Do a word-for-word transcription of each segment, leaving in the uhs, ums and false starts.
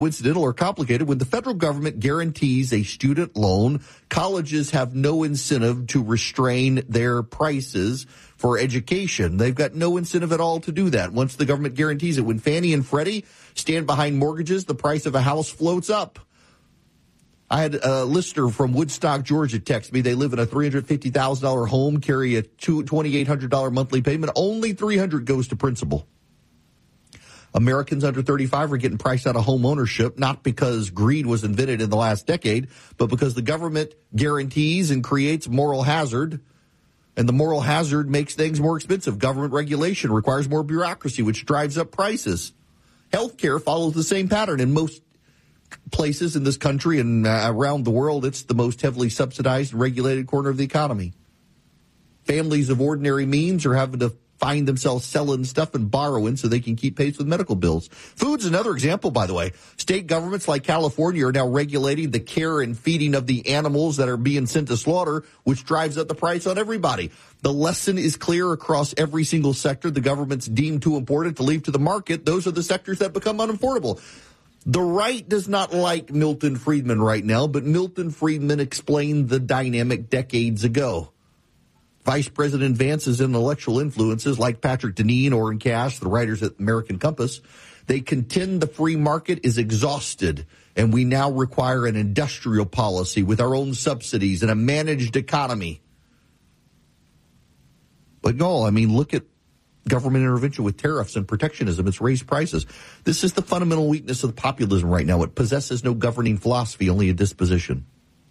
coincidental or complicated. When the federal government guarantees a student loan, colleges have no incentive to restrain their prices for education. They've got no incentive at all to do that once the government guarantees it. When Fannie and Freddie stand behind mortgages, the price of a house floats up. I had a listener from Woodstock, Georgia, text me. They live in a three hundred fifty thousand dollars home, carry a two thousand eight hundred dollars monthly payment. Only three hundred dollars goes to principal. Americans under thirty-five are getting priced out of home ownership, not because greed was invented in the last decade, but because the government guarantees and creates moral hazard, and the moral hazard makes things more expensive. Government regulation requires more bureaucracy, which drives up prices. Healthcare follows the same pattern. In most places in this country and uh, around the world, it's the most heavily subsidized and regulated corner of the economy. Families of ordinary means are having to find themselves selling stuff and borrowing so they can keep pace with medical bills. Food's another example, by the way. State governments like California are now regulating the care and feeding of the animals that are being sent to slaughter, which drives up the price on everybody. The lesson is clear across every single sector the government's deemed too important to leave to the market. Those are the sectors that become unaffordable. The right does not like Milton Friedman right now, but Milton Friedman explained the dynamic decades ago. Vice President Vance's intellectual influences, like Patrick Deneen, Orrin Cash, the writers at American Compass, they contend the free market is exhausted, and we now require an industrial policy with our own subsidies and a managed economy. But no, I mean, look at government intervention with tariffs and protectionism. It's raised prices. This is the fundamental weakness of populism right now. It possesses no governing philosophy, only a disposition.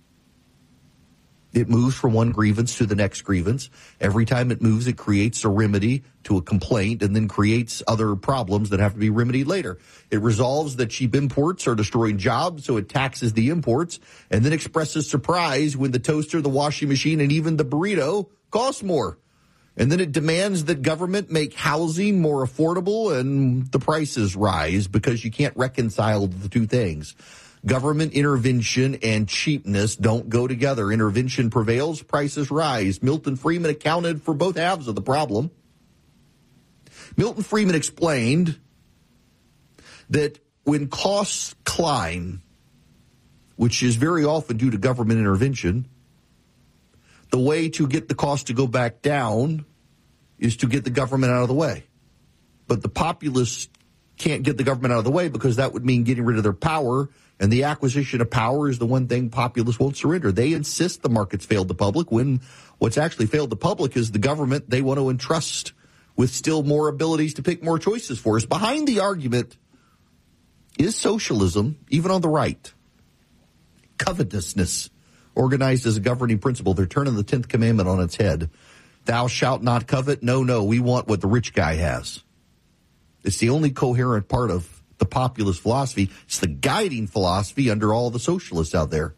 It moves from one grievance to the next grievance. Every time it moves, it creates a remedy to a complaint and then creates other problems that have to be remedied later. It resolves that cheap imports are destroying jobs, so it taxes the imports and then expresses surprise when the toaster, the washing machine, and even the burrito cost more. And then it demands that government make housing more affordable and the prices rise because you can't reconcile the two things. Government intervention and cheapness don't go together. Intervention prevails, prices rise. Milton Friedman accounted for both halves of the problem. Milton Friedman explained that when costs climb, which is very often due to government intervention, the way to get the cost to go back down is to get the government out of the way. But the populists can't get the government out of the way because that would mean getting rid of their power. And the acquisition of power is the one thing populists won't surrender. They insist the markets failed the public when what's actually failed the public is the government they want to entrust with still more abilities to pick more choices for us. Behind the argument is socialism, even on the right. Covetousness, organized as a governing principle. They're turning the tenth commandment on its head. Thou shalt not covet. No, no, we want what the rich guy has. It's the only coherent part of the populist philosophy. It's the guiding philosophy under all the socialists out there.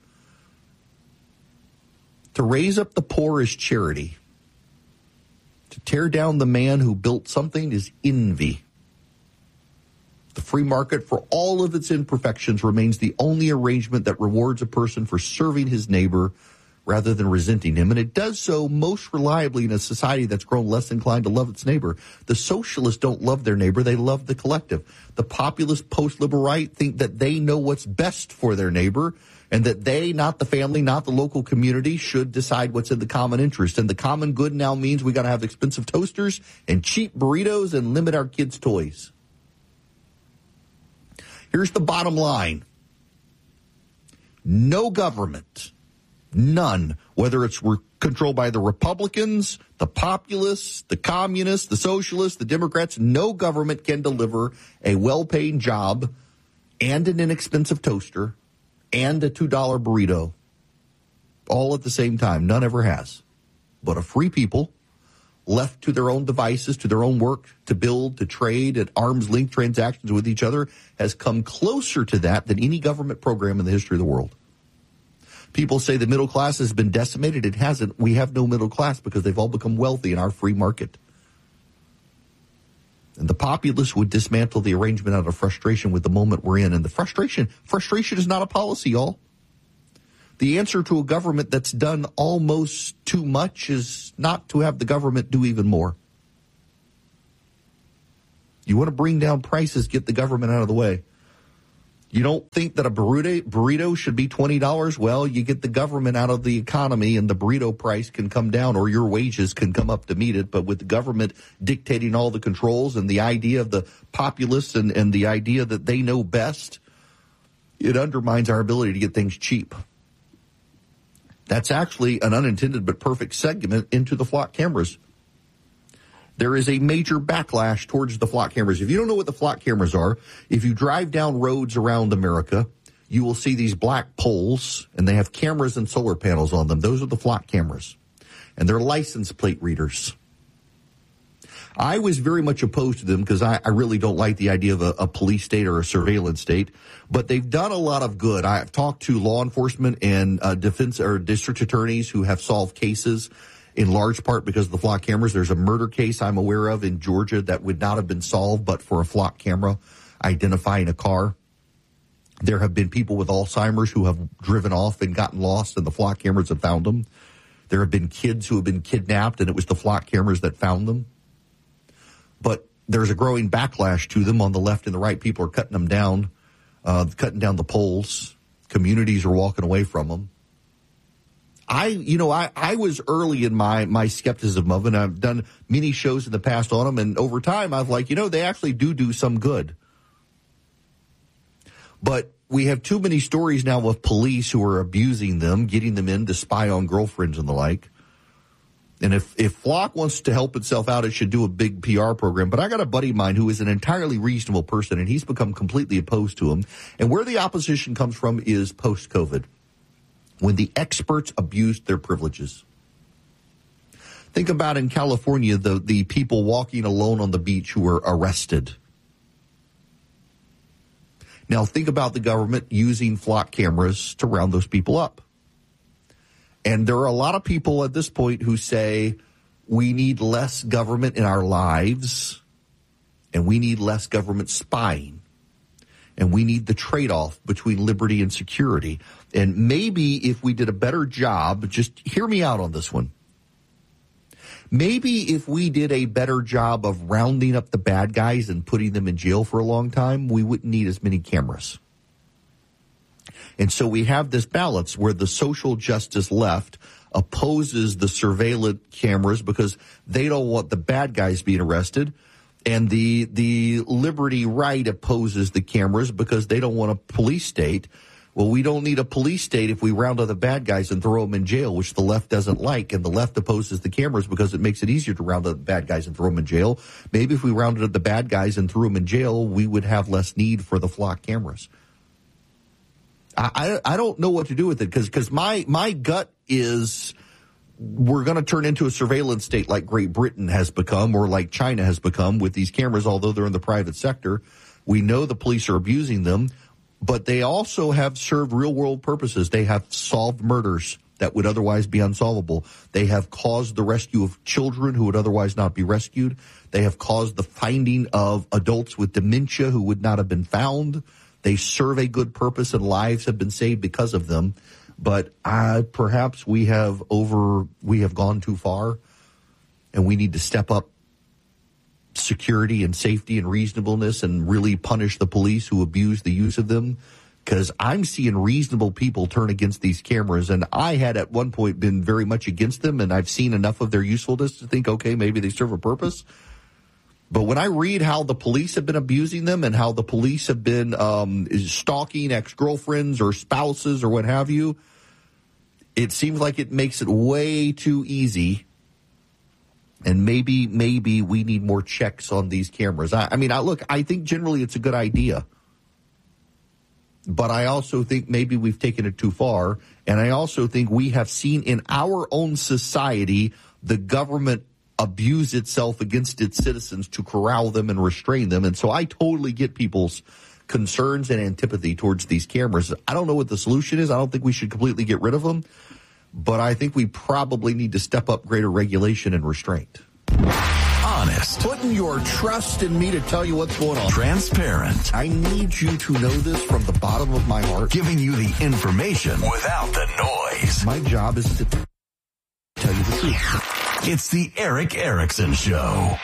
To raise up the poor is charity. To tear down the man who built something is envy. The free market, for all of its imperfections, remains the only arrangement that rewards a person for serving his neighbor rather than resenting him. And it does so most reliably in a society that's grown less inclined to love its neighbor. The socialists don't love their neighbor. They love the collective. The populist post-liberal right think that they know what's best for their neighbor and that they, not the family, not the local community, should decide what's in the common interest. And the common good now means we got to have expensive toasters and cheap burritos and limit our kids' toys. Here's the bottom line. No government, none, whether it's re- controlled by the Republicans, the populists, the communists, the socialists, the Democrats, no government can deliver a well-paying job and an inexpensive toaster and a two dollar burrito all at the same time. None ever has. But a free people left to their own devices, to their own work, to build, to trade, at arm's length transactions with each other, has come closer to that than any government program in the history of the world. People say the middle class has been decimated. It hasn't. We have no middle class because they've all become wealthy in our free market. And the populists would dismantle the arrangement out of frustration with the moment we're in. And the frustration, frustration is not a policy, y'all. The answer to a government that's done almost too much is not to have the government do even more. You want to bring down prices, get the government out of the way. You don't think that a burrito, burrito should be twenty dollars? Well, you get the government out of the economy and the burrito price can come down, or your wages can come up to meet it. But with the government dictating all the controls and the idea of the populace and, and the idea that they know best, it undermines our ability to get things cheap. That's actually an unintended but perfect segment into the flock cameras. There is a major backlash towards the flock cameras. If you don't know what the flock cameras are, if you drive down roads around America, you will see these black poles, and they have cameras and solar panels on them. Those are the flock cameras, and they're license plate readers. I was very much opposed to them because I, I really don't like the idea of a, a police state or a surveillance state, but they've done a lot of good. I've talked to law enforcement and uh, defense or district attorneys who have solved cases in large part because of the flock cameras. There's a murder case I'm aware of in Georgia that would not have been solved but for a flock camera identifying a car. There have been people with Alzheimer's who have driven off and gotten lost, and the flock cameras have found them. There have been kids who have been kidnapped, and it was the flock cameras that found them. But there's a growing backlash to them on the left and the right. People are cutting them down, uh, cutting down the poles. Communities are walking away from them. I, you know, I, I was early in my, my skepticism of it, and I've done many shows in the past on them, and over time I've like, you know, they actually do do some good. But we have too many stories now of police who are abusing them, getting them in to spy on girlfriends and the like. And if, if Flock wants to help itself out, it should do a big P R program. But I got a buddy of mine who is an entirely reasonable person, and he's become completely opposed to him. And where the opposition comes from is post-COVID, when the experts abused their privileges. Think about in California, the, the people walking alone on the beach who were arrested. Now think about the government using flock cameras to round those people up. And there are a lot of people at this point who say we need less government in our lives, and we need less government spying. And we need the trade-off between liberty and security. And maybe if we did a better job, just hear me out on this one. Maybe if we did a better job of rounding up the bad guys and putting them in jail for a long time, we wouldn't need as many cameras. And so we have this balance where the social justice left opposes the surveillance cameras because they don't want the bad guys being arrested. And the the liberty right opposes the cameras because they don't want a police state. Well, we don't need a police state if we round up the bad guys and throw them in jail, which the left doesn't like. And the left opposes the cameras because it makes it easier to round up the bad guys and throw them in jail. Maybe if we rounded up the bad guys and threw them in jail, we would have less need for the flock cameras. I, I, I don't know what to do with it because because my, my gut is we're going to turn into a surveillance state like Great Britain has become or like China has become with these cameras, although they're in the private sector. We know the police are abusing them, but they also have served real-world purposes. They have solved murders that would otherwise be unsolvable. They have caused the rescue of children who would otherwise not be rescued. They have caused the finding of adults with dementia who would not have been found. They serve a good purpose, and lives have been saved because of them. But uh, perhaps we have over, we have gone too far, and we need to step up security and safety and reasonableness and really punish the police who abuse the use of them. Because I'm seeing reasonable people turn against these cameras, and I had at one point been very much against them, and I've seen enough of their usefulness to think, okay, maybe they serve a purpose. But when I read how the police have been abusing them and how the police have been um, stalking ex-girlfriends or spouses or what have you, it seems like it makes it way too easy. And maybe, maybe we need more checks on these cameras. I, I mean, I look, I think generally it's a good idea. But I also think maybe we've taken it too far. And I also think we have seen in our own society the government abuse itself against its citizens to corral them and restrain them. And so I totally get people's concerns and antipathy towards these cameras. I don't know what the solution is. I don't think we should completely get rid of them. But I think we probably need to step up greater regulation and restraint. Honest. Putting your trust in me to tell you what's going on. Transparent. I need you to know this from the bottom of my heart. Giving you the information without the noise. My job is to tell you the truth. It's the Erick Erickson Show.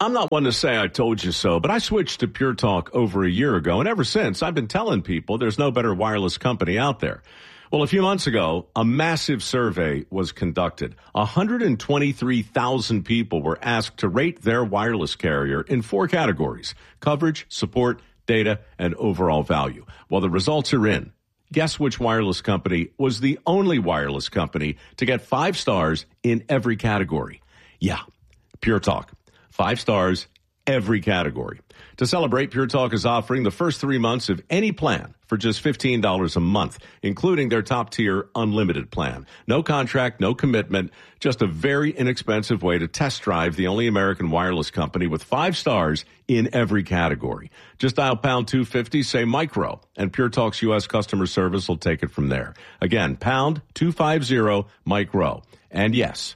I'm not one to say I told you so, but I switched to Pure Talk over a year ago, and ever since, I've been telling people there's no better wireless company out there. Well, a few months ago, a massive survey was conducted. one hundred twenty-three thousand people were asked to rate their wireless carrier in four categories: coverage, support, data, and overall value. Well, the results are in. Guess which wireless company was the only wireless company to get five stars in every category? Yeah, Pure Talk. Five stars, every category. To celebrate, Pure Talk is offering the first three months of any plan for just fifteen dollars a month, including their top-tier unlimited plan. No contract, no commitment, just a very inexpensive way to test drive the only American wireless company with five stars in every category. Just dial pound two fifty, say micro, and Pure Talk's U S customer service will take it from there. Again, pound two fifty, micro. And yes,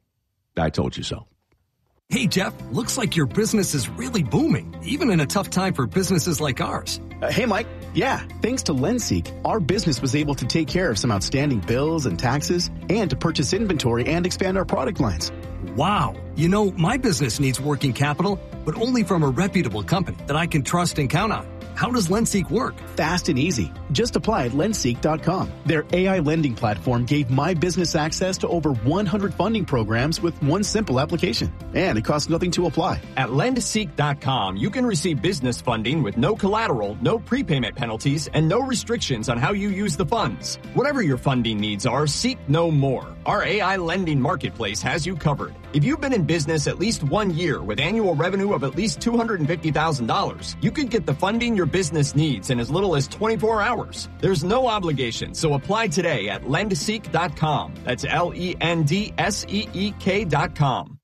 I told you so. Hey, Jeff, looks like your business is really booming, even in a tough time for businesses like ours. Uh, hey, Mike. Yeah, thanks to LendSeek, our business was able to take care of some outstanding bills and taxes and to purchase inventory and expand our product lines. Wow. You know, my business needs working capital, but only from a reputable company that I can trust and count on. How does LendSeek work? Fast and easy. Just apply at lendseek dot com. Their A I lending platform gave my business access to over one hundred funding programs with one simple application. And it costs nothing to apply. At lendseek dot com, you can receive business funding with no collateral, no prepayment penalties, and no restrictions on how you use the funds. Whatever your funding needs are, seek no more. Our A I lending marketplace has you covered. If you've been in business at least one year with annual revenue of at least two hundred fifty thousand dollars, you can get the funding your business needs in as little as twenty-four hours. There's no obligation, so apply today at lendseek dot com. That's L E N D S E E K dot com.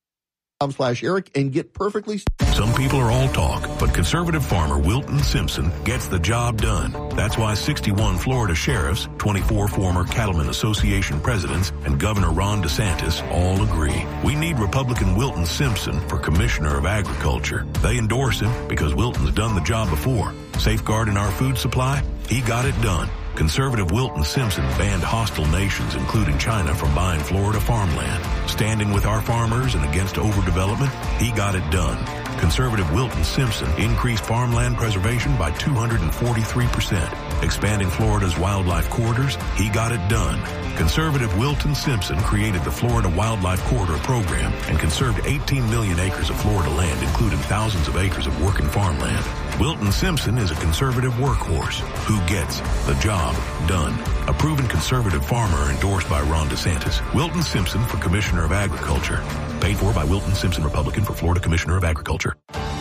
Slash Eric and get perfectly. Some people are all talk, but conservative farmer Wilton Simpson gets the job done. That's why sixty-one Florida sheriffs, twenty-four former Cattlemen Association presidents, and Governor Ron DeSantis all agree. We need Republican Wilton Simpson for Commissioner of Agriculture. They endorse him because Wilton's done the job before. Safeguarding our food supply, he got it done. Conservative Wilton Simpson banned hostile nations, including China, from buying Florida farmland. Standing with our farmers and against overdevelopment, he got it done. Conservative Wilton Simpson increased farmland preservation by two hundred forty-three percent. Expanding Florida's wildlife corridors, he got it done. Conservative Wilton Simpson created the Florida Wildlife Corridor Program and conserved eighteen million acres of Florida land, including thousands of acres of working farmland. Wilton Simpson is a conservative workhorse who gets the job done. A proven conservative farmer endorsed by Ron DeSantis. Wilton Simpson for Commissioner of Agriculture. Paid for by Wilton Simpson, Republican, for Florida Commissioner of Agriculture.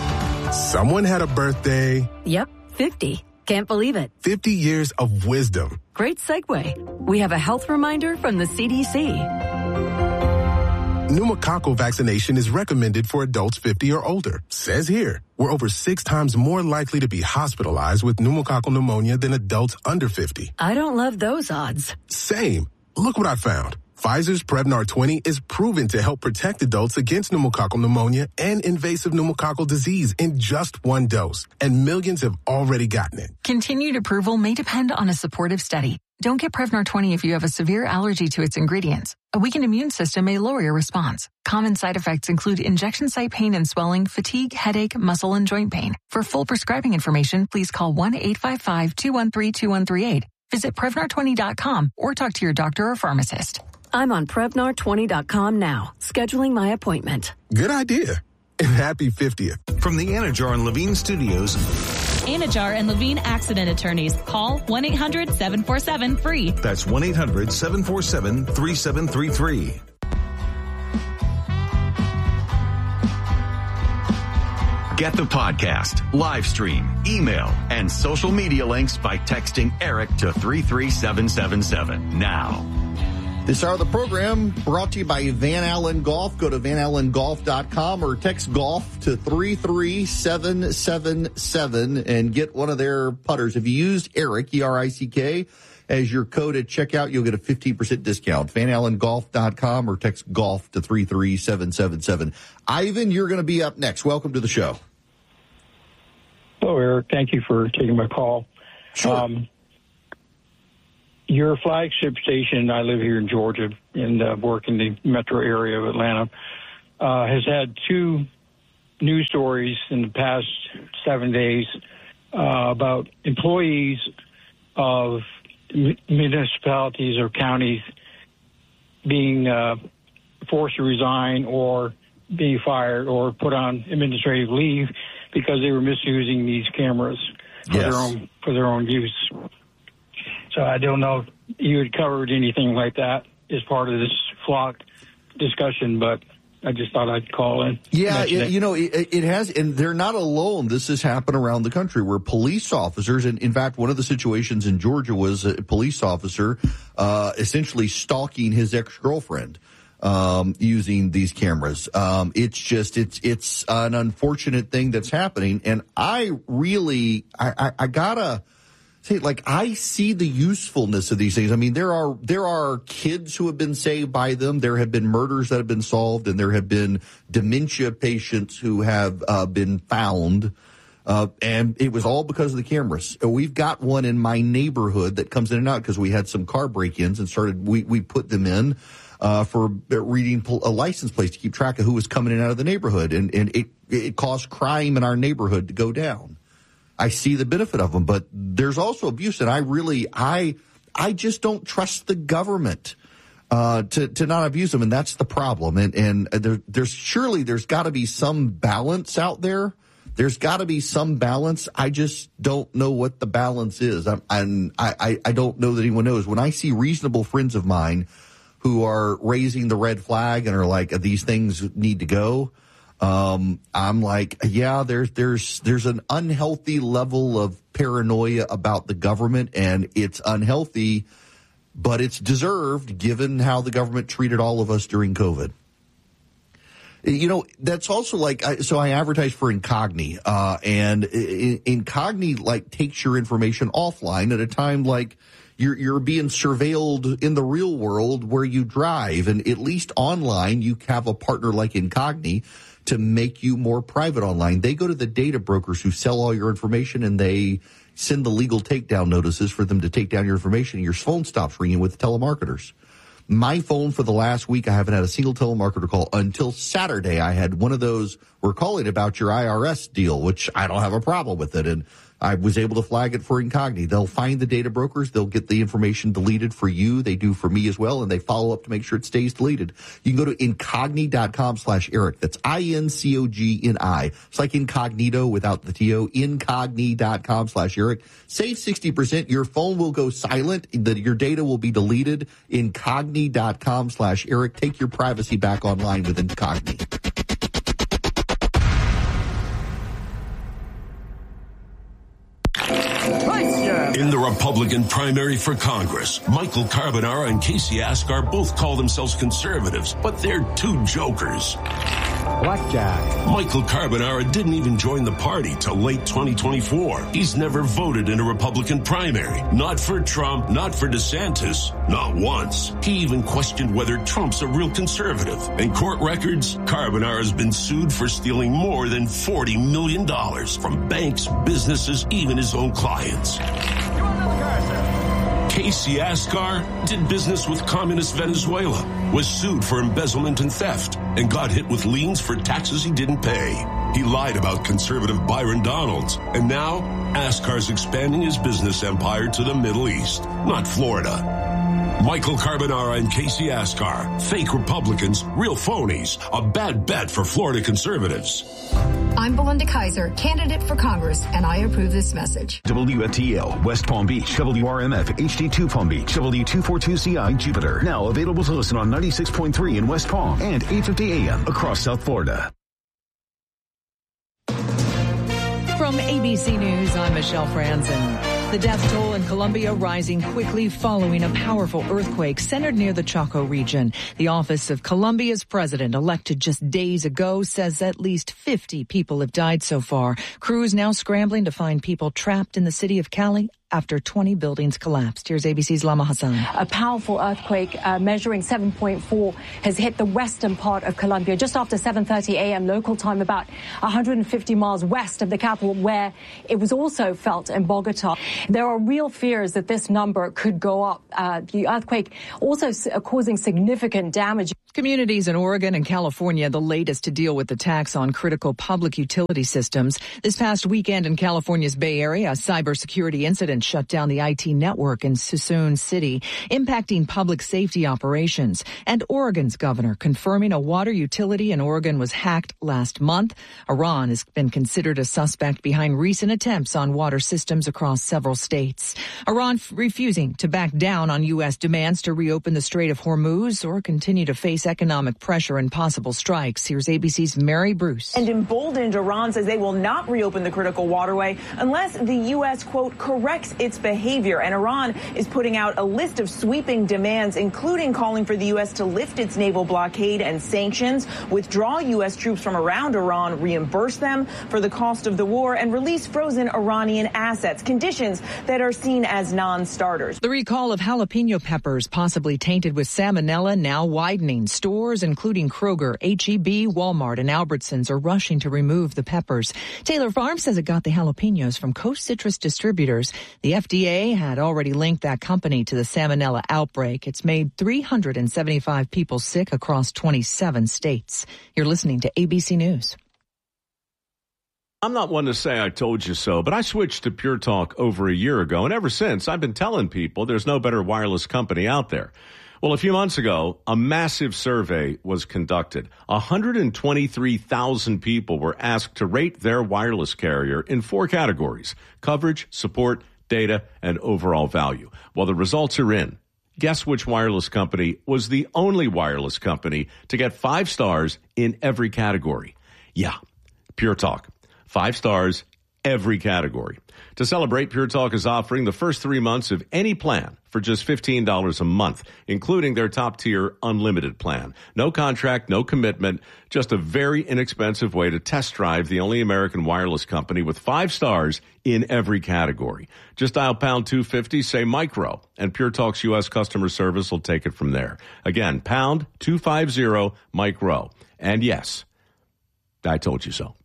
Someone had a birthday. Yep, fifty. Can't believe it. fifty years of wisdom. Great segue. We have a health reminder from the C D C. Pneumococcal vaccination is recommended for adults fifty or older. Says here, we're over six times more likely to be hospitalized with pneumococcal pneumonia than adults under fifty. I don't love those odds. Same. Look what I found. Pfizer's Prevnar twenty is proven to help protect adults against pneumococcal pneumonia and invasive pneumococcal disease in just one dose. And millions have already gotten it. Continued approval may depend on a supportive study. Don't get Prevnar twenty if you have a severe allergy to its ingredients. A weakened immune system may lower your response. Common side effects include injection site pain and swelling, fatigue, headache, muscle, and joint pain. For full prescribing information, please call one eight five five, two one three, two one three eight. Visit Prevnar twenty dot com or talk to your doctor or pharmacist. I'm on Prevnar twenty dot com now, scheduling my appointment. Good idea. And happy fiftieth. From the Anajar and Levine Studios. Anajar and Levine Accident Attorneys. Call one eight hundred, seven four seven, F R E E. That's one eight hundred, seven four seven, three seven three three. Get the podcast, live stream, email, and social media links by texting Eric to three three seven seven seven now. This hour of the program brought to you by Van Allen Golf. Go to van allen golf dot com or text golf to three three seven seven seven and get one of their putters. If you used Eric, E R I C K, as your code at checkout, you'll get a fifteen percent discount. van allen golf dot com or text golf to three three seven seven seven. Ivan, you're going to be up next. Welcome to the show. Hello, Eric. Thank you for taking my call. Sure. Um, Your flagship station, I live here in Georgia and uh, work in the metro area of Atlanta, uh, has had two news stories in the past seven days uh, about employees of municipalities or counties being uh, forced to resign or being fired or put on administrative leave because they were misusing these cameras for yes. their own for their own use. So I don't know if you had covered anything like that as part of this flock discussion, but I just thought I'd call in. Yeah, it, you know, it, it has, and they're not alone. This has happened around the country where police officers, and in fact, one of the situations in Georgia was a police officer uh, essentially stalking his ex-girlfriend um, using these cameras. Um, it's just, it's it's an unfortunate thing that's happening, and I really, I, I, I gotta. See, like, I see the usefulness of these things. I mean, there are there are kids who have been saved by them. There have been murders that have been solved, and there have been dementia patients who have uh, been found. Uh, and it was all because of the cameras. We've got one in my neighborhood that comes in and out because we had some car break-ins and started, we, we put them in uh, for reading a license plates to keep track of who was coming in and out of the neighborhood. And, and it, it caused crime in our neighborhood to go down. I see the benefit of them, but there's also abuse, and I really, I, I just don't trust the government uh, to to not abuse them, and that's the problem. And and there, there's surely there's got to be some balance out there. There's got to be some balance. I just don't know what the balance is, I'm, and I I don't know that anyone knows. When I see reasonable friends of mine who are raising the red flag and are like, these things need to go. Um, I'm like, yeah, there's, there's, there's an unhealthy level of paranoia about the government, and it's unhealthy, but it's deserved given how the government treated all of us during COVID. You know, that's also like, I, so I advertise for Incogni, uh, and Incogni, like, takes your information offline at a time like you're, you're being surveilled in the real world where you drive, and at least online you have a partner like Incogni to make you more private online. They go to the data brokers who sell all your information, and they send the legal takedown notices for them to take down your information, and your phone stops ringing with telemarketers. My phone for the last week, I haven't had a single telemarketer call. Until Saturday, I had one of those, we're calling about your I R S deal, which I don't have a problem with it. And I was able to flag it for Incogni. They'll find the data brokers. They'll get the information deleted for you. They do for me as well, and they follow up to make sure it stays deleted. You can go to Incogni.com slash Eric. That's I N C O G N I. It's like incognito without the T O. Incogni.com slash Eric. Save sixty percent. Your phone will go silent. The, your data will be deleted. Incogni.com slash Eric. Take your privacy back online with Incogni. In the Republican primary for Congress, Michael Carbonara and Casey Askar both call themselves conservatives, but they're two jokers. Blackjack. Michael Carbonara didn't even join the party till late twenty twenty-four. He's never voted in a Republican primary. Not for Trump, not for DeSantis, not once. He even questioned whether Trump's a real conservative. In court records, Carbonara's been sued for stealing more than forty million dollars from banks, businesses, even his own clients. Casey Askar did business with communist Venezuela, was sued for embezzlement and theft, and got hit with liens for taxes he didn't pay. He lied about conservative Byron Donalds, and now Askar's expanding his business empire to the Middle East, not Florida. Michael Carbonara and Casey Askar, fake Republicans, real phonies, a bad bet for Florida conservatives. I'm Belinda Kaiser, candidate for Congress, and I approve this message. W F T L, West Palm Beach, W R M F, H D two Palm Beach, W two forty-two C I, Jupiter. Now available to listen on ninety-six point three in West Palm and eight fifty A M across South Florida. From A B C News, I'm Michelle Franzen. The death toll in Colombia rising quickly following a powerful earthquake centered near the Chaco region. The office of Colombia's president, elected just days ago, says at least fifty people have died so far. Crews now scrambling to find people trapped in the city of Cali after twenty buildings collapsed. Here's A B C's Lama Hassan. A powerful earthquake uh, measuring seven point four has hit the western part of Colombia just after seven thirty A M local time, about one hundred fifty miles west of the capital, where it was also felt in Bogota. There are real fears that this number could go up. Uh, the earthquake also s- causing significant damage. Communities in Oregon and California, the latest to deal with attacks on critical public utility systems. This past weekend in California's Bay Area, a cybersecurity incident shut down the I T network in Suisun City, impacting public safety operations. And Oregon's governor confirming a water utility in Oregon was hacked last month. Iran has been considered a suspect behind recent attempts on water systems across several states. Iran f- refusing to back down on U S demands to reopen the Strait of Hormuz or continue to face economic pressure and possible strikes. Here's A B C's Mary Bruce. And emboldened, Iran says they will not reopen the critical waterway unless the U S, quote, corrects its behavior. And Iran is putting out a list of sweeping demands, including calling for the U S to lift its naval blockade and sanctions, withdraw U S troops from around Iran, reimburse them for the cost of the war, and release frozen Iranian assets, conditions that are seen as non-starters. The recall of jalapeno peppers possibly tainted with salmonella now widening. Stores, including Kroger, H E B, Walmart, and Albertsons, are rushing to remove the peppers. Taylor Farms says it got the jalapenos from Coast Citrus distributors. The F D A had already linked that company to the salmonella outbreak. It's made three hundred seventy-five people sick across twenty-seven states. You're listening to A B C News. I'm not one to say I told you so, but I switched to Pure Talk over a year ago, and ever since, I've been telling people there's no better wireless company out there. Well, a few months ago, a massive survey was conducted. one hundred twenty-three thousand people were asked to rate their wireless carrier in four categories: coverage, support, data, and overall value. Well, the results are in. Guess which wireless company was the only wireless company to get five stars in every category? Yeah, Pure Talk. Five stars, every category. To celebrate, Pure Talk is offering the first three months of any plan for just fifteen dollars a month, including their top-tier unlimited plan. No contract, no commitment, just a very inexpensive way to test drive the only American wireless company with five stars in every category. Just dial pound two fifty, say micro, and Pure Talk's U S customer service will take it from there. Again, pound two fifty, micro. And yes, I told you so.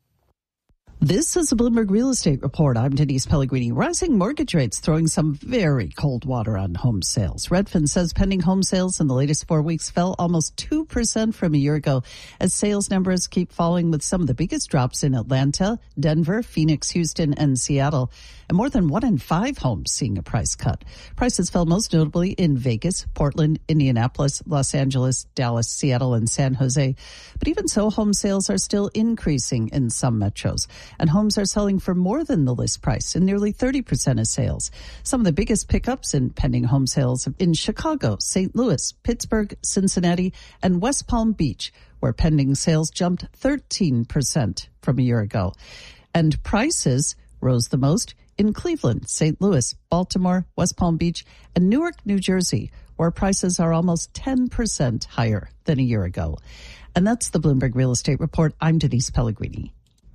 This is the Bloomberg Real Estate Report. I'm Denise Pellegrini. Rising mortgage rates throwing some very cold water on home sales. Redfin says pending home sales in the latest four weeks fell almost two percent from a year ago as sales numbers keep falling, with some of the biggest drops in Atlanta, Denver, Phoenix, Houston, and Seattle. And more than one in five homes seeing a price cut. Prices fell most notably in Vegas, Portland, Indianapolis, Los Angeles, Dallas, Seattle, and San Jose. But even so, home sales are still increasing in some metros. And homes are selling for more than the list price in nearly thirty percent of sales. Some of the biggest pickups in pending home sales in Chicago, Saint Louis, Pittsburgh, Cincinnati, and West Palm Beach, where pending sales jumped thirteen percent from a year ago. And prices rose the most in Cleveland, Saint Louis, Baltimore, West Palm Beach, and Newark, New Jersey, where prices are almost ten percent higher than a year ago. And that's the Bloomberg Real Estate Report. I'm Denise Pellegrini.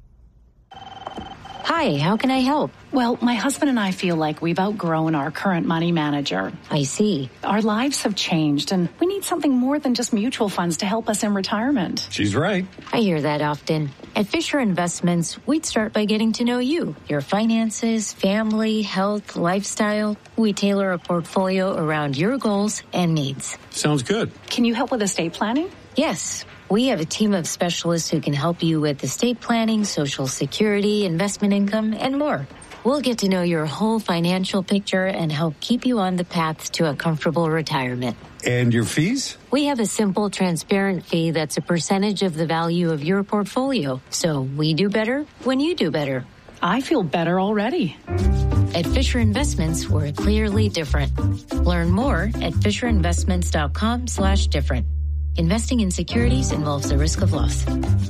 Hi, how can I help? Well, my husband and I feel like we've outgrown our current money manager. I see. Our lives have changed, and we need something more than just mutual funds to help us in retirement. She's right. I hear that often. At Fisher Investments, we'd start by getting to know you, your finances, family, health, lifestyle. We tailor a portfolio around your goals and needs. Sounds good. Can you help with estate planning? Yes. We have a team of specialists who can help you with estate planning, Social Security, investment income, and more. We'll get to know your whole financial picture and help keep you on the path to a comfortable retirement. And your fees? We have a simple, transparent fee that's a percentage of the value of your portfolio. So we do better when you do better. I feel better already. At Fisher Investments, we're clearly different. Learn more at FisherInvestments.com slash different. Investing in securities involves the risk of loss.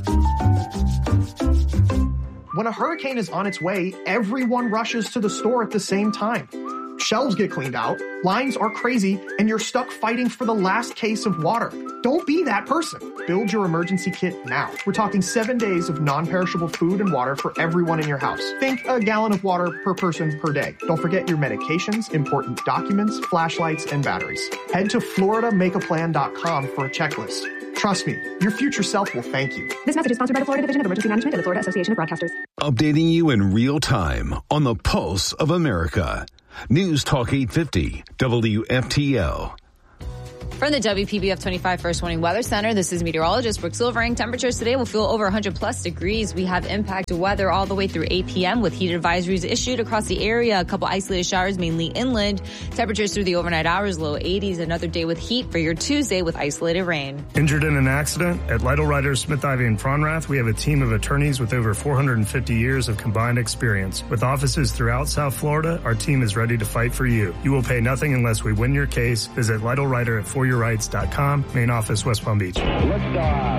When a hurricane is on its way, everyone rushes to the store at the same time. Shelves get cleaned out, lines are crazy, and you're stuck fighting for the last case of water. Don't be that person. Build your emergency kit now. We're talking seven days of non-perishable food and water for everyone in your house. Think a gallon of water per person per day. Don't forget your medications, important documents, flashlights, and batteries. Head to Florida Make A Plan dot com for a checklist. Trust me, your future self will thank you. This message is sponsored by the Florida Division of Emergency Management and the Florida Association of Broadcasters. Updating you in real time on the Pulse of America. News Talk eight fifty, W F T L. From the W P B F twenty-five First Warning Weather Center, this is meteorologist Brooke Silvering. Temperatures today will feel over one hundred plus degrees. We have impact weather all the way through eight p.m. with heat advisories issued across the area. A couple isolated showers, mainly inland. Temperatures through the overnight hours, low eighties. Another day with heat for your Tuesday with isolated rain. Injured in an accident? At Lytle Ryder, Smith, Ivy, and Fronrath, we have a team of attorneys with over four hundred fifty years of combined experience. With offices throughout South Florida, our team is ready to fight for you. You will pay nothing unless we win your case. Visit Lytle Ryder at for your rights dot com. Main office, West Palm Beach. Liftoff.